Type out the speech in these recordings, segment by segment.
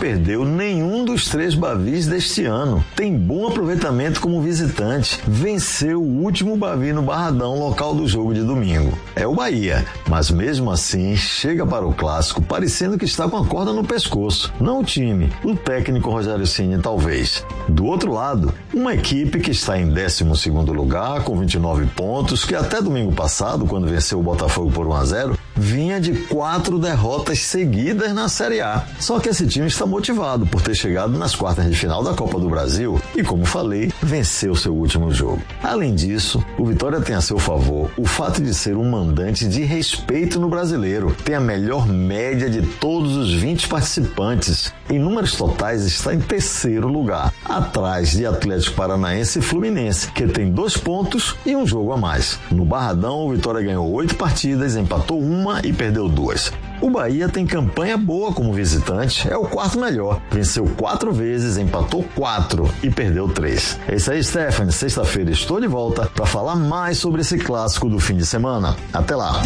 perdeu nenhum dos 3 Bavis deste ano. Tem bom aproveitamento como visitante. Venceu o último Bavi no Barradão, local do jogo de domingo. É o Bahia, mas mesmo assim chega para o clássico parecendo que está com a corda no pescoço. Não o time, o técnico Rogério Ceni talvez. Do outro lado, uma equipe que está em 12º lugar com 29 pontos, que até domingo passado, quando venceu o Botafogo por 1-0, vinha de 4 derrotas seguidas na Série A. Só que esse time está motivado por ter chegado nas quartas de final da Copa do Brasil e, como falei, venceu seu último jogo. Além disso, o Vitória tem a seu favor o fato de ser um mandante de respeito no Brasileiro. Tem a melhor média de todos os 20 participantes. Em números totais está em 3º lugar, atrás de Atlético Paranaense e Fluminense, que tem 2 pontos e um jogo a mais. No Barradão, o Vitória ganhou 8 partidas, empatou 1 e perdeu 2. O Bahia tem campanha boa como visitante, é o 4º melhor. Venceu 4 vezes, empatou 4 e perdeu 3. É isso aí, Stephanie. Sexta-feira estou de volta para falar mais sobre esse clássico do fim de semana. Até lá!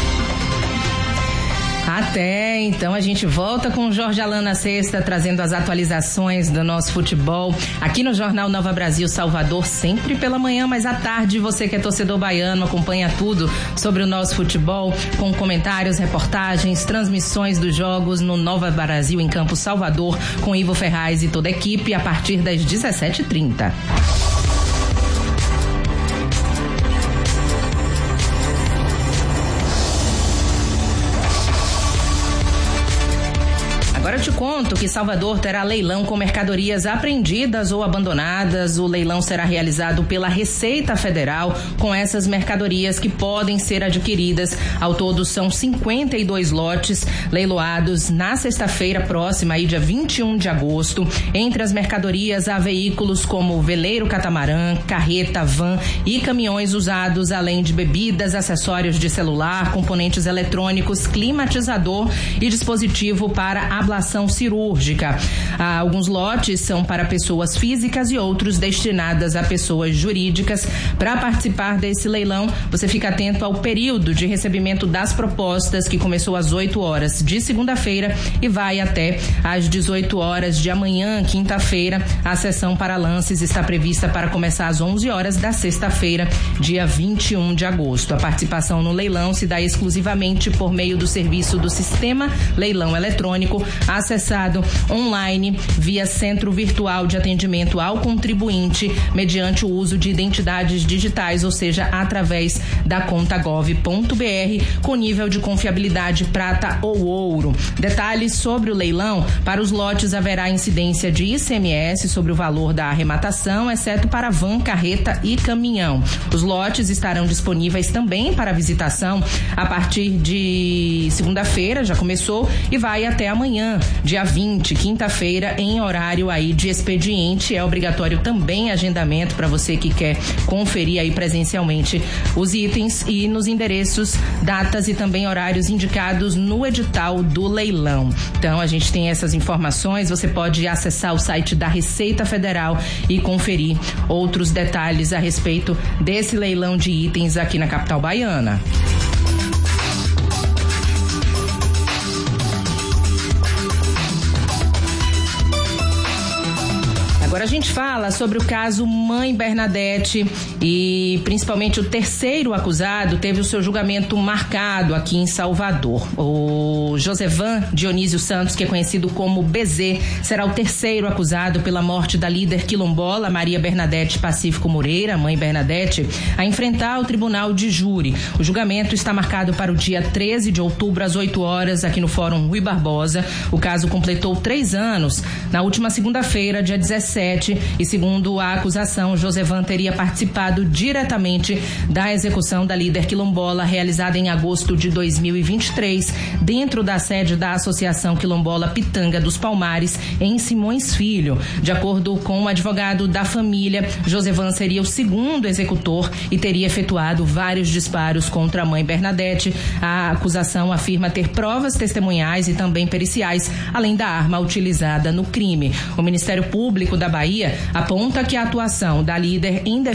Até, então a gente volta com o Jorge Alain na sexta, trazendo as atualizações do nosso futebol aqui no Jornal Nova Brasil Salvador, sempre pela manhã, mas à tarde você que é torcedor baiano acompanha tudo sobre o nosso futebol, com comentários, reportagens, transmissões dos jogos no Nova Brasil em Campo Salvador, com Ivo Ferraz e toda a equipe a partir das 17h30. Agora eu te conto que Salvador terá leilão com mercadorias apreendidas ou abandonadas. O leilão será realizado pela Receita Federal com essas mercadorias que podem ser adquiridas. Ao todo são 52 lotes leiloados na sexta-feira próxima, aí dia 21 de agosto. Entre as mercadorias há veículos como veleiro catamarã, carreta, van e caminhões usados, além de bebidas, acessórios de celular, componentes eletrônicos, climatizador e dispositivo para ablação cirúrgica. Alguns lotes são para pessoas físicas e outros destinadas a pessoas jurídicas. Para participar desse leilão, você fica atento ao período de recebimento das propostas, que começou às 8 horas de segunda-feira e vai até às 18 horas de amanhã, quinta-feira. A sessão para lances está prevista para começar às 11 horas da sexta-feira, dia 21 de agosto. A participação no leilão se dá exclusivamente por meio do serviço do Sistema Leilão Eletrônico, acessado online via Centro Virtual de Atendimento ao Contribuinte, mediante o uso de identidades digitais, ou seja, através da conta gov.br, com nível de confiabilidade prata ou ouro. Detalhes sobre o leilão: para os lotes haverá incidência de ICMS sobre o valor da arrematação, exceto para van, carreta e caminhão. Os lotes estarão disponíveis também para visitação a partir de segunda-feira, já começou, e vai até amanhã, dia 20, quinta-feira, em horário aí de expediente. É obrigatório também agendamento para você que quer conferir aí presencialmente os itens e nos endereços, datas e também horários indicados no edital do leilão. Então a gente tem essas informações, você pode acessar o site da Receita Federal e conferir outros detalhes a respeito desse leilão de itens aqui na capital baiana. Agora a gente fala sobre o caso Mãe Bernadette e principalmente o terceiro acusado teve o seu julgamento marcado aqui em Salvador. O Josevan Dionísio Santos, que é conhecido como BZ, será o terceiro acusado pela morte da líder quilombola Maria Bernadette Pacífico Moreira, Mãe Bernadette, a enfrentar o tribunal de júri. O julgamento está marcado para o dia 13 de outubro, às 8 horas, aqui no Fórum Rui Barbosa. O caso completou 3 anos na última segunda-feira, dia 17, e segundo a acusação, Josevan teria participado diretamente da execução da líder quilombola realizada em agosto de 2023, dentro da sede da Associação Quilombola Pitanga dos Palmares, em Simões Filho. De acordo com o advogado da família, Josevan seria o segundo executor e teria efetuado vários disparos contra a Mãe Bernadette. A acusação afirma ter provas testemunhais e também periciais, além da arma utilizada no crime. O Ministério Público da Bahia aponta que a atuação da líder em defesa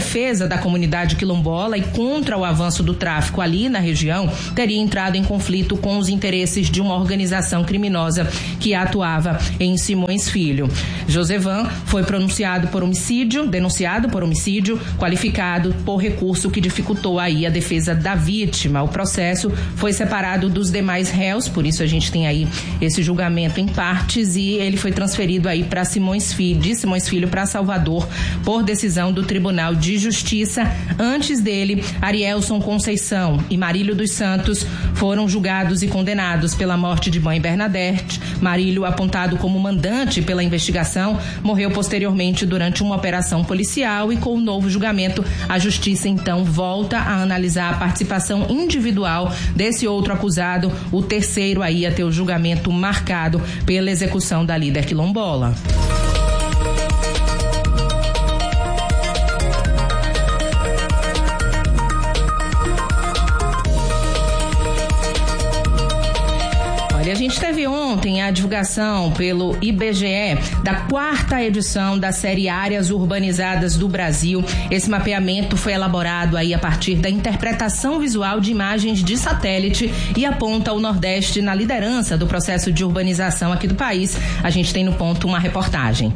da comunidade quilombola e contra o avanço do tráfico ali na região, teria entrado em conflito com os interesses de uma organização criminosa que atuava em Simões Filho. Josevan foi denunciado por homicídio qualificado por recurso que dificultou aí a defesa da vítima. O processo foi separado dos demais réus, por isso a gente tem aí esse julgamento em partes, e ele foi transferido aí para Simões Filho para Salvador por decisão do Tribunal de Justiça. Antes dele, Arielson Conceição e Marílio dos Santos foram julgados e condenados pela morte de mãe Bernadette. Marílio, apontado como mandante pela investigação, morreu posteriormente durante uma operação policial, e com o novo julgamento, a Justiça então volta a analisar a participação individual desse outro acusado, o terceiro aí a ter o julgamento marcado pela execução da líder quilombola. A gente teve ontem a divulgação pelo IBGE da 4ª edição da série Áreas Urbanizadas do Brasil. Esse mapeamento foi elaborado aí a partir da interpretação visual de imagens de satélite e aponta o Nordeste na liderança do processo de urbanização aqui do país. A gente tem no ponto uma reportagem.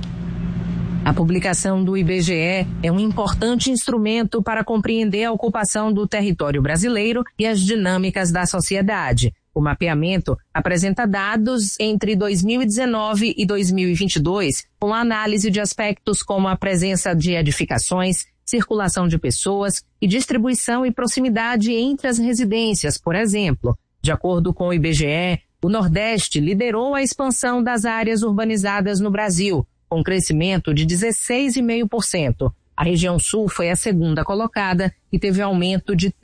A publicação do IBGE é um importante instrumento para compreender a ocupação do território brasileiro e as dinâmicas da sociedade. O mapeamento apresenta dados entre 2019 e 2022, com análise de aspectos como a presença de edificações, circulação de pessoas e distribuição e proximidade entre as residências, por exemplo. De acordo com o IBGE, o Nordeste liderou a expansão das áreas urbanizadas no Brasil, com crescimento de 16,5%. A região Sul foi a segunda colocada e teve aumento de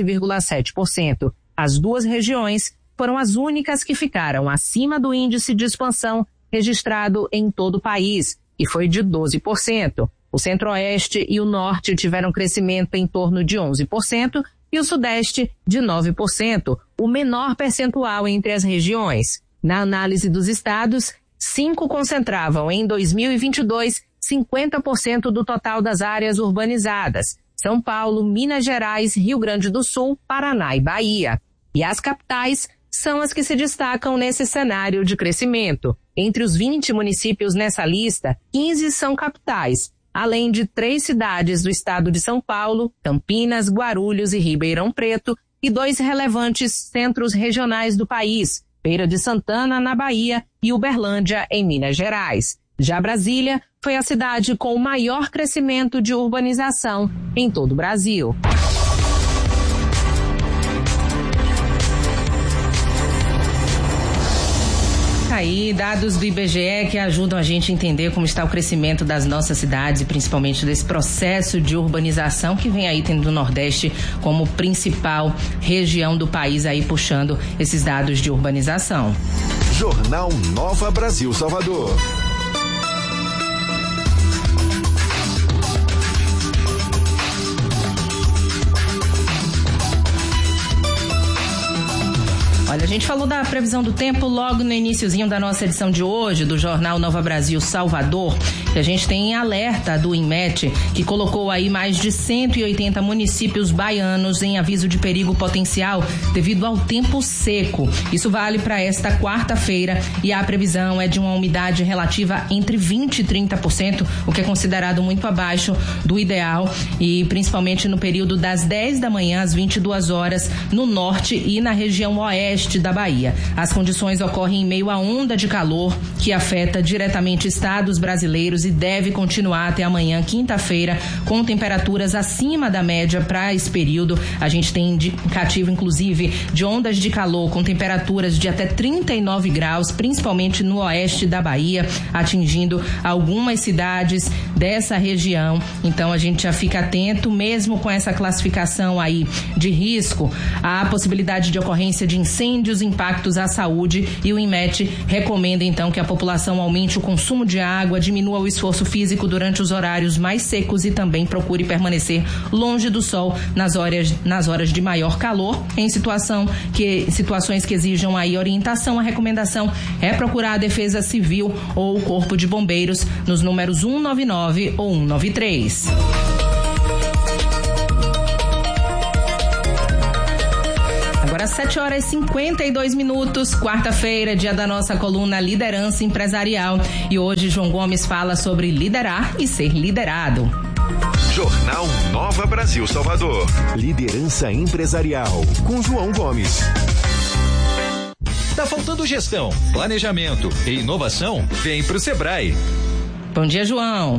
13,7%. As duas regiões foram as únicas que ficaram acima do índice de expansão registrado em todo o país, que foi de 12%. O Centro-Oeste e o Norte tiveram crescimento em torno de 11% e o Sudeste de 9%, o menor percentual entre as regiões. Na análise dos estados, 5 concentravam em 2022 50% do total das áreas urbanizadas: São Paulo, Minas Gerais, Rio Grande do Sul, Paraná e Bahia. E as capitais são as que se destacam nesse cenário de crescimento. Entre os 20 municípios nessa lista, 15 são capitais, além de 3 cidades do estado de São Paulo, Campinas, Guarulhos e Ribeirão Preto, e 2 relevantes centros regionais do país, Feira de Santana, na Bahia, e Uberlândia, em Minas Gerais. Já Brasília foi a cidade com o maior crescimento de urbanização em todo o Brasil. Aí, dados do IBGE que ajudam a gente a entender como está o crescimento das nossas cidades e principalmente desse processo de urbanização que vem aí tendo o Nordeste como principal região do país aí puxando esses dados de urbanização. Jornal Nova Brasil Salvador. Olha, a gente falou da previsão do tempo logo no iniciozinho da nossa edição de hoje do Jornal Nova Brasil Salvador, que a gente tem alerta do INMET, que colocou aí mais de 180 municípios baianos em aviso de perigo potencial devido ao tempo seco. Isso vale para esta quarta-feira e a previsão é de uma umidade relativa entre 20% e 30%, o que é considerado muito abaixo do ideal, e principalmente no período das 10 da manhã às 22 horas no norte e na região oeste da Bahia. As condições ocorrem em meio à onda de calor que afeta diretamente estados brasileiros e deve continuar até amanhã, quinta-feira, com temperaturas acima da média para esse período. A gente tem indicativo, inclusive, de ondas de calor com temperaturas de até 39 graus, principalmente no oeste da Bahia, atingindo algumas cidades dessa região. Então a gente já fica atento, mesmo com essa classificação aí de risco, à possibilidade de ocorrência de incêndios, impactos à saúde, e o INMET recomenda então que a população aumente o consumo de água, diminua o esforço físico durante os horários mais secos e também procure permanecer longe do sol nas horas de maior calor. Em situações que exijam aí orientação, a recomendação é procurar a Defesa Civil ou o Corpo de Bombeiros nos números 199 ou 193. Agora 7h52, quarta-feira, dia da nossa coluna Liderança Empresarial. E hoje João Gomes fala sobre liderar e ser liderado. Jornal Nova Brasil Salvador. Liderança Empresarial, com João Gomes. Tá faltando gestão, planejamento e inovação? Vem pro Sebrae. Bom dia, João.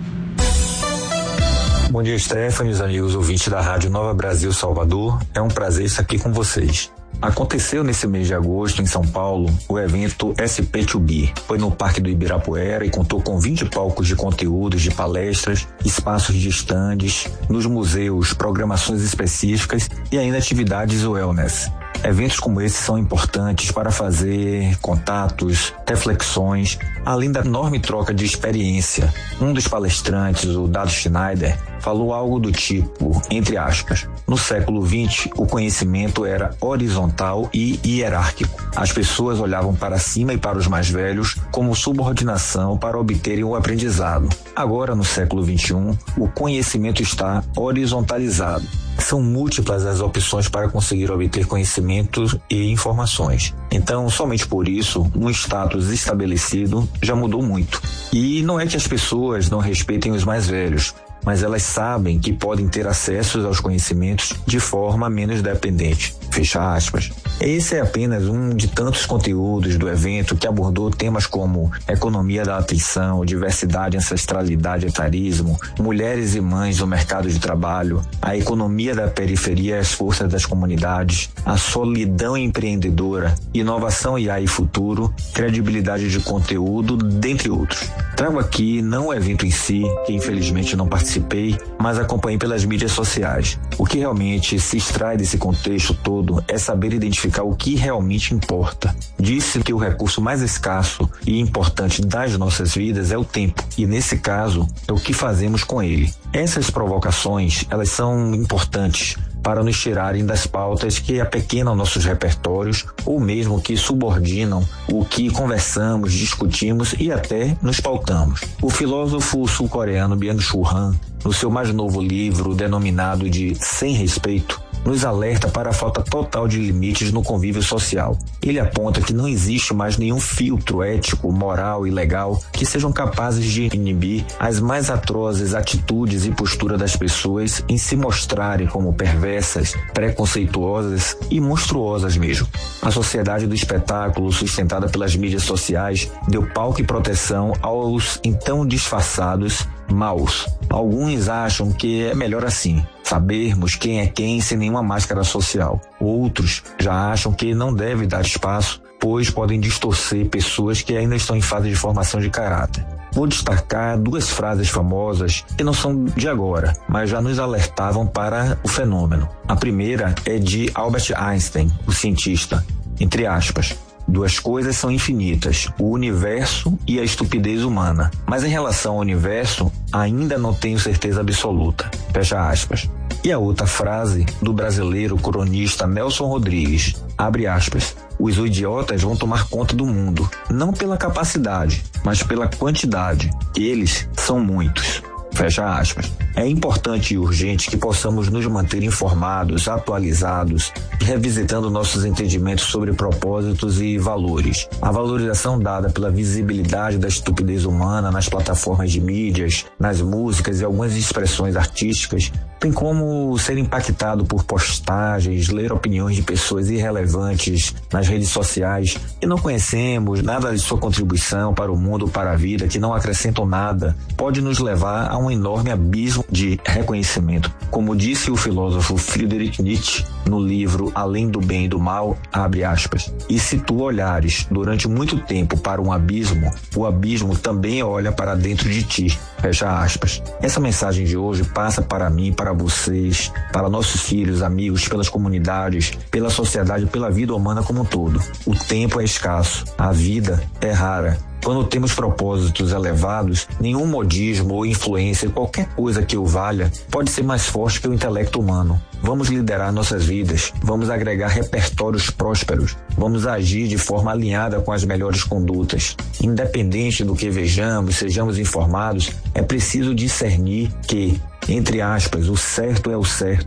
Bom dia, Stephanie, os amigos ouvintes da Rádio Nova Brasil Salvador. É um prazer estar aqui com vocês. Aconteceu nesse mês de agosto, em São Paulo, o evento SP2B. Foi no Parque do Ibirapuera e contou com 20 palcos de conteúdos, de palestras, espaços de estandes, nos museus, programações específicas e ainda atividades wellness. Eventos como esse são importantes para fazer contatos, reflexões, além da enorme troca de experiência. Um dos palestrantes, o Dado Schneider, falou algo do tipo, entre aspas, no século XX, o conhecimento era horizontal e hierárquico. As pessoas olhavam para cima e para os mais velhos como subordinação para obterem o aprendizado. Agora, no século XXI, o conhecimento está horizontalizado. São múltiplas as opções para conseguir obter conhecimentos e informações. Então, somente por isso, um status estabelecido já mudou muito. E não é que as pessoas não respeitem os mais velhos, mas elas sabem que podem ter acesso aos conhecimentos de forma menos dependente. Fecha aspas. Esse é apenas um de tantos conteúdos do evento que abordou temas como economia da atenção, diversidade, ancestralidade, etarismo, mulheres e mães no mercado de trabalho, a economia da periferia e as forças das comunidades, a solidão empreendedora, inovação IA e futuro, credibilidade de conteúdo, dentre outros. Trago aqui não o evento em si, que infelizmente não participei, mas acompanhei pelas mídias sociais. O que realmente se extrai desse contexto todo é saber identificar o que realmente importa. Disse que o recurso mais escasso e importante das nossas vidas é o tempo, e nesse caso é o que fazemos com ele. Essas provocações, elas são importantes para nos tirarem das pautas que apequenam nossos repertórios ou mesmo que subordinam o que conversamos, discutimos e até nos pautamos. O filósofo sul-coreano Byung-Chul Han, no seu mais novo livro denominado de Sem Respeito, nos alerta para a falta total de limites no convívio social. Ele aponta que não existe mais nenhum filtro ético, moral e legal que sejam capazes de inibir as mais atrozes atitudes e postura das pessoas em se mostrarem como perversas, preconceituosas e monstruosas mesmo. A sociedade do espetáculo, sustentada pelas mídias sociais, deu palco e proteção aos então disfarçados maus. Alguns acham que é melhor assim, sabermos quem é quem sem nenhuma máscara social. Outros já acham que não deve dar espaço, pois podem distorcer pessoas que ainda estão em fase de formação de caráter. Vou destacar duas frases famosas que não são de agora, mas já nos alertavam para o fenômeno. A primeira é de Albert Einstein, o cientista, entre aspas. Duas coisas são infinitas, o universo e a estupidez humana. Mas em relação ao universo, ainda não tenho certeza absoluta. Fecha aspas. E a outra frase do brasileiro cronista Nelson Rodrigues, abre aspas. Os idiotas vão tomar conta do mundo, não pela capacidade, mas pela quantidade. Eles são muitos. Fecha aspas. É importante e urgente que possamos nos manter informados, atualizados, revisitando nossos entendimentos sobre propósitos e valores. A valorização dada pela visibilidade da estupidez humana nas plataformas de mídias, nas músicas e algumas expressões artísticas tem como ser impactado por postagens, ler opiniões de pessoas irrelevantes nas redes sociais que não conhecemos, nada de sua contribuição para o mundo, para a vida, que não acrescentam nada, pode nos levar a um enorme abismo de reconhecimento. Como disse o filósofo Friedrich Nietzsche no livro Além do Bem e do Mal, abre aspas, e se tu olhares durante muito tempo para um abismo, o abismo também olha para dentro de ti, fecha aspas. Essa mensagem de hoje passa para mim, para vocês, para nossos filhos, amigos, pelas comunidades, pela sociedade, pela vida humana como um todo. O tempo é escasso, a vida é rara. Quando temos propósitos elevados, nenhum modismo ou influência, qualquer coisa que o valha, pode ser mais forte que o intelecto humano. Vamos liderar nossas vidas, vamos agregar repertórios prósperos, vamos agir de forma alinhada com as melhores condutas. Independente do que vejamos, sejamos informados, é preciso discernir que, entre aspas, o certo é o certo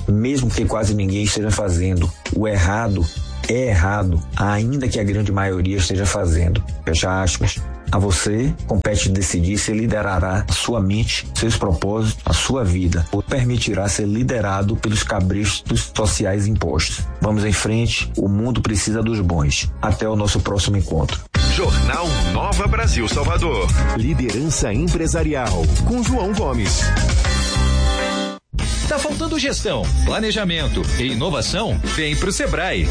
mesmo que quase ninguém esteja fazendo. O errado é errado, ainda que a grande maioria esteja fazendo. Fecha aspas. A você compete decidir se liderará a sua mente, seus propósitos, a sua vida, ou permitirá ser liderado pelos cabrestos sociais impostos. Vamos em frente, o mundo precisa dos bons. Até o nosso próximo encontro. Jornal Nova Brasil Salvador. Liderança empresarial com João Gomes. Tá faltando gestão, planejamento e inovação? Vem pro Sebrae.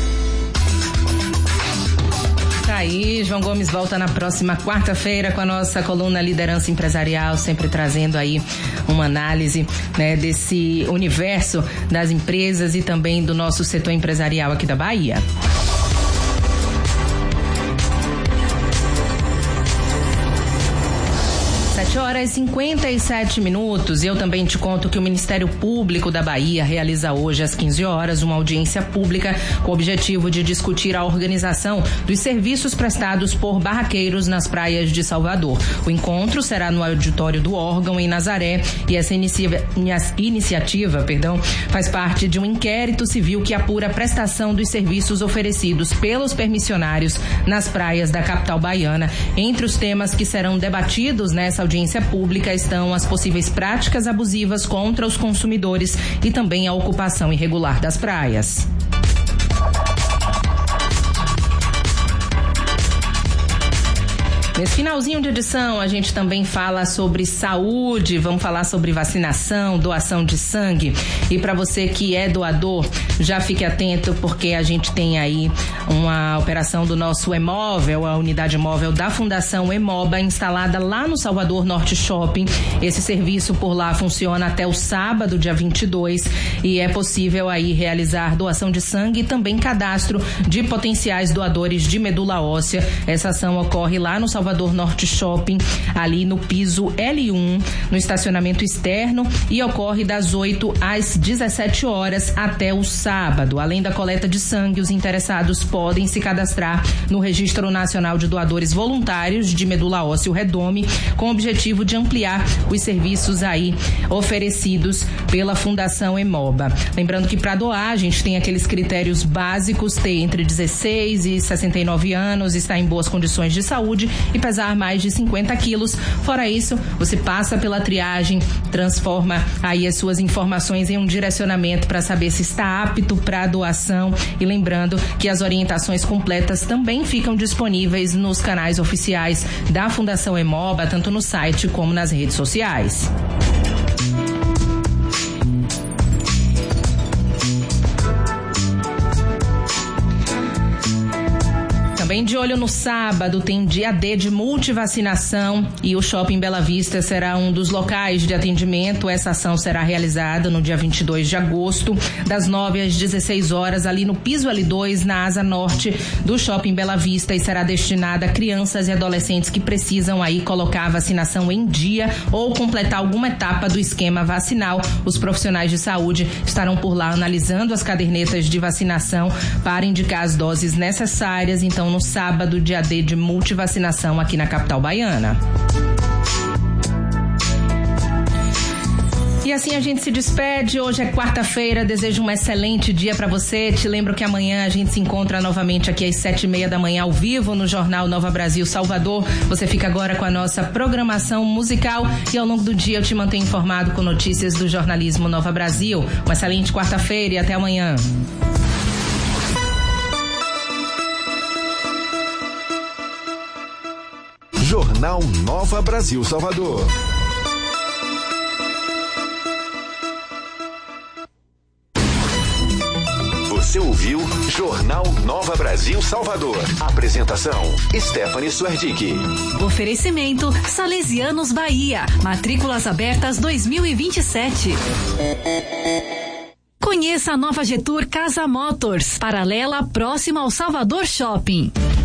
Tá aí, João Gomes volta na próxima quarta-feira com a nossa coluna Liderança Empresarial, sempre trazendo aí uma análise, né, desse universo das empresas e também do nosso setor empresarial aqui da Bahia. 7h57. Eu também te conto que o Ministério Público da Bahia realiza hoje às 15 horas uma audiência pública com o objetivo de discutir a organização dos serviços prestados por barraqueiros nas praias de Salvador. O encontro será no auditório do órgão em Nazaré e essa iniciativa faz parte de um inquérito civil que apura a prestação dos serviços oferecidos pelos permissionários nas praias da capital baiana. Entre os temas que serão debatidos nessa audiência pública estão as possíveis práticas abusivas contra os consumidores e também a ocupação irregular das praias. Nesse finalzinho de edição, a gente também fala sobre saúde, vamos falar sobre vacinação, doação de sangue. E para você que é doador, já fique atento porque a gente tem aí uma operação do nosso Emóvel, a unidade móvel da Fundação Emoba, instalada lá no Salvador Norte Shopping. Esse serviço por lá funciona até o sábado, dia 22, e é possível aí realizar doação de sangue e também cadastro de potenciais doadores de medula óssea. Essa ação ocorre lá no Salvador Norte Shopping, ali no piso L1, no estacionamento externo, e ocorre das 8 às 17 horas até o sábado. Além da coleta de sangue, os interessados podem se cadastrar no Registro Nacional de Doadores Voluntários de Medula Óssea, o REDOME, com o objetivo de ampliar os serviços aí oferecidos pela Fundação Emoba. Lembrando que para doar, a gente tem aqueles critérios básicos: ter entre 16 e 69 anos, estar em boas condições de saúde e pesar mais de 50 quilos. Fora isso, você passa pela triagem, transforma aí as suas informações em um direcionamento para saber se está apto para a doação. E lembrando que as orientações completas também ficam disponíveis nos canais oficiais da Fundação Emoba, tanto no site como nas redes sociais. Também de olho no sábado, tem dia D de multivacinação e o Shopping Bela Vista será um dos locais de atendimento. Essa ação será realizada no dia 22 de agosto, das 9 às 16 horas, ali no piso L2, na asa norte do Shopping Bela Vista, e será destinada a crianças e adolescentes que precisam aí colocar a vacinação em dia ou completar alguma etapa do esquema vacinal. Os profissionais de saúde estarão por lá analisando as cadernetas de vacinação para indicar as doses necessárias. Então, no sábado, dia D de multivacinação aqui na capital baiana. E assim a gente se despede. Hoje é quarta-feira, desejo um excelente dia para você. Te lembro que amanhã a gente se encontra novamente aqui às 7h30 da manhã ao vivo no Jornal Nova Brasil Salvador. Você fica agora com a nossa programação musical e ao longo do dia eu te mantenho informado com notícias do jornalismo Nova Brasil. Uma excelente quarta-feira e até amanhã. Jornal Nova Brasil Salvador. Você ouviu Jornal Nova Brasil Salvador. Apresentação: Stephanie Suerdick. Oferecimento: Salesianos Bahia. Matrículas abertas 2027. Conheça a nova Getur Casa Motors, paralela próxima ao Salvador Shopping.